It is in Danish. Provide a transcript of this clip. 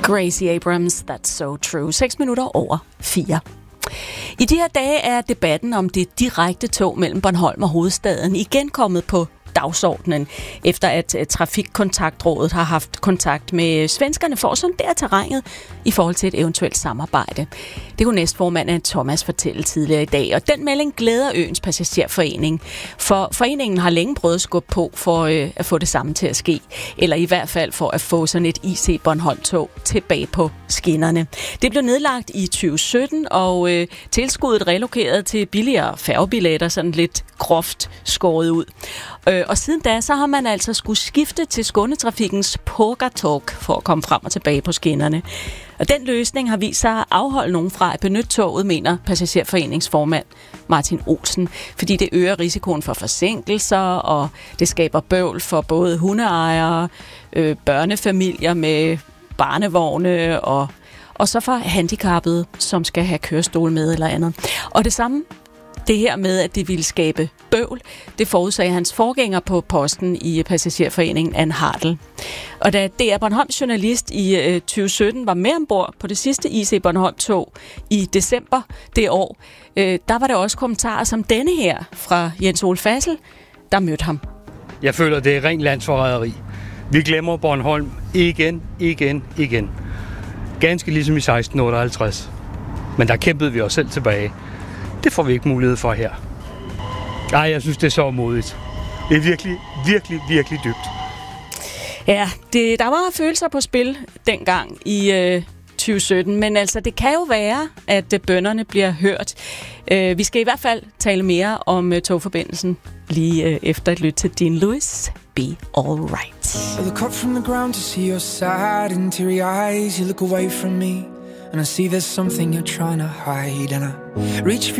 Gracie Abrams, That's So True. 4:06. I de her dage er debatten om det direkte tog mellem Bornholm og hovedstaden igen kommet på dagsordenen, efter at Trafikkontaktrådet har haft kontakt med svenskerne for at sondere terrænet i forhold til et eventuelt samarbejde. Det kunne næstformanden Thomas fortælle tidligere i dag, og den melding glæder øens passagerforening, for foreningen har længe prøvet at skubbe på for at få det samme til at ske, eller i hvert fald for at få sådan et IC Bornholm-tog tilbage på skinnerne. Det blev nedlagt i 2017, og tilskuddet relokeret til billigere færgebilletter, sådan lidt groft skåret ud. Og siden da, så har man altså skulle skifte til Skånetrafikens Pågatåg for at komme frem og tilbage på skinnerne. Og den løsning har vist sig at afholde nogen fra at benytte toget, mener passagerforeningsformand Martin Olsen, fordi det øger risikoen for forsinkelser, og det skaber bøvl for både hundeejere, børnefamilier med barnevogne og så for handicappede, som skal have kørestol med eller andet. Og det samme, det her med, at det ville skabe bøvl, det forudsagde hans forgænger på posten i passagerforeningen, Ann Hartl. Og da DR Bornholms journalist i 2017 var med ombord på det sidste IC Bornholm-tog i december det år, der var der også kommentarer som denne her fra Jens Ole Fassel, der mødte ham. Jeg føler, det er rent landsforræderi. Vi glemmer Bornholm igen. Ganske ligesom i 1658. Men der kæmpede vi os selv tilbage. Det får vi ikke mulighed for her. Ej, jeg synes, det er så modigt. Det er virkelig dybt. Ja, der var følelser på spil dengang i 2017, men altså, det kan jo være, at bønnerne bliver hørt. Vi skal i hvert fald tale mere om togforbindelsen lige efter et lyt til Dean Lewis. Be all right. I look up from the ground to see your sad and teary eyes. You look away from me and I see there's something you're trying to hide, and I reach for